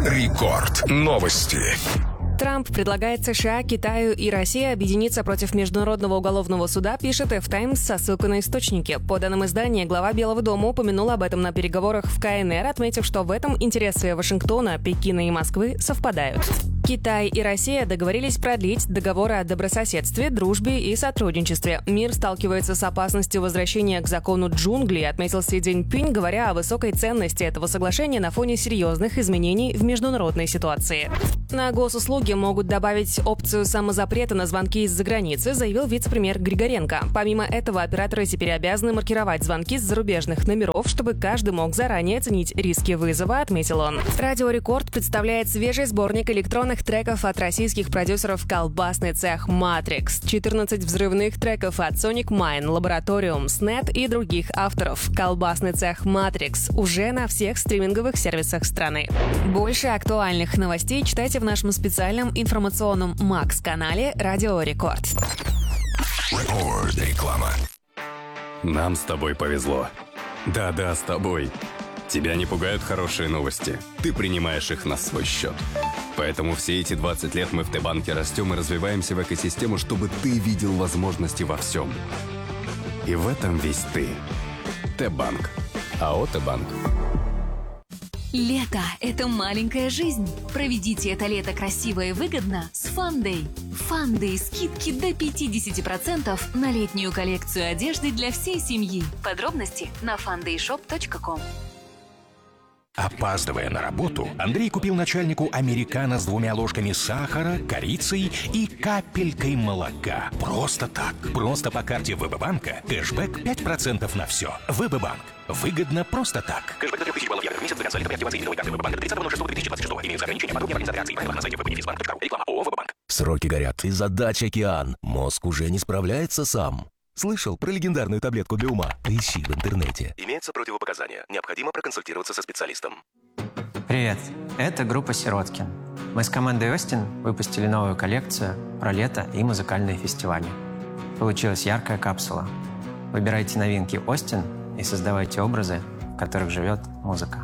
Рекорд. Новости. Трамп предлагает США, Китаю и России объединиться против Международного уголовного суда, пишет F-Times со ссылкой на источники. По данным издания, глава Белого дома упомянул об этом на переговорах в КНР, отметив, что в этом интересы Вашингтона, Пекина и Москвы совпадают. Китай и Россия договорились продлить договоры о добрососедстве, дружбе и сотрудничестве. Мир сталкивается с опасностью возвращения к закону джунглей, отметил Си Цзиньпинь, говоря о высокой ценности этого соглашения на фоне серьезных изменений в международной ситуации. На госуслуги могут добавить опцию самозапрета на звонки из-за границы, заявил вице-премьер Григоренко. Помимо этого, операторы теперь обязаны маркировать звонки с зарубежных номеров, чтобы каждый мог заранее оценить риски вызова, отметил он. Радио Рекорд представляет свежий сборник электронных треков от российских продюсеров «Колбасный цех Matrix», 14 взрывных треков от Sonic Mine, Laboratorium, Snet и других авторов. «Колбасный цех Matrix» уже на всех стриминговых сервисах страны. Больше актуальных новостей читайте в нашем специальном информационном Макс-канале «Радио Рекорд». Реклама. Нам с тобой повезло. Да-да, с тобой. Тебя не пугают хорошие новости. Ты принимаешь их на свой счет. Поэтому все эти 20 лет мы в Т-банке растем и развиваемся в экосистему, чтобы ты видел возможности во всем. И в этом весь ты. Т-банк. АО «Т-банк». Лето – это маленькая жизнь. Проведите это лето красиво и выгодно с Фандэй. Фандэй – скидки до 50% на летнюю коллекцию одежды для всей семьи. Подробности на fandayshop.com. Опаздывая на работу, Андрей купил начальнику американо с 2 ложками сахара, корицей и капелькой молока. Просто так. Просто по карте ВБ-банка. Кэшбэк 5% на все. ВБ-банк. Выгодно просто так. Кэшбэк до 3000 баллов евро в месяц до конца лета при активации новой карты ВБ-банка до 30.06.2026. Имеются ограничения. Подробнее организации акции. Правила на сайте www.benefisbank.ru. Реклама ООО «ВБ-банк». Сроки горят. И задач океан. Мозг уже не справляется сам. Слышал про легендарную таблетку для ума? Поищи в интернете. Имеются противопоказания. Необходимо проконсультироваться со специалистом. Привет, это группа «Сироткин». Мы с командой «Остин» выпустили новую коллекцию про лето и музыкальные фестивали. Получилась яркая капсула. Выбирайте новинки «Остин» и создавайте образы, в которых живет музыка.